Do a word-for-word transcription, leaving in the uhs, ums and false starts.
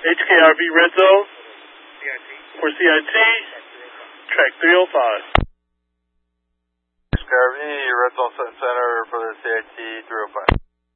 H K R V red zone. C I T. For C I T, track three oh five. H K R V, red zone center for the C I T three oh five.